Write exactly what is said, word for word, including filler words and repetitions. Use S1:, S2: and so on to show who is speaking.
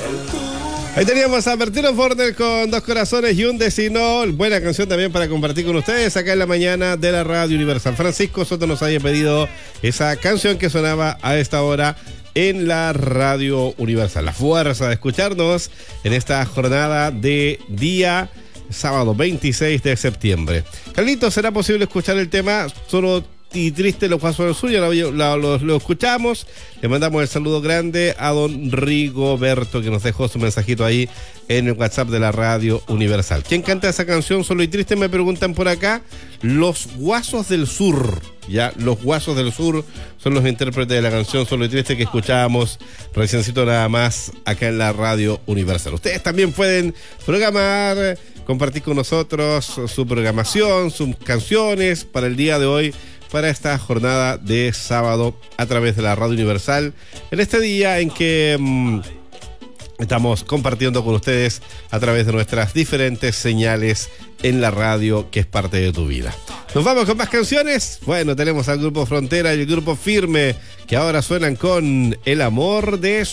S1: Ahí teníamos a Bertino Forner con Dos Corazones y un Destino. Buena canción también para compartir con ustedes acá en la mañana de la Radio Universal. Francisco Soto nos había pedido esa canción que sonaba a esta hora en la Radio Universal. La fuerza de escucharnos en esta jornada de día sábado veintiséis de septiembre. Carlitos, ¿será posible escuchar el tema Solo y Triste los Guasos del Sur? Ya lo, lo, lo, lo escuchamos. Le mandamos el saludo grande a don Rigoberto, que nos dejó su mensajito ahí en el WhatsApp de la Radio Universal. ¿Quién canta esa canción Solo y Triste? Me preguntan por acá. Los Guasos del Sur. Ya, los Guasos del Sur son los intérpretes de la canción Solo y Triste que escuchábamos reciencito nada más acá en la Radio Universal. Ustedes también pueden programar, compartir con nosotros su programación, sus canciones para el día de hoy, para esta jornada de sábado a través de la Radio Universal, en este día en que mmm, estamos compartiendo con ustedes a través de nuestras diferentes señales en la radio, que es parte de tu vida. ¿Nos vamos con más canciones? Bueno, tenemos al Grupo Frontera y el Grupo Firme, que ahora suenan con El Amor de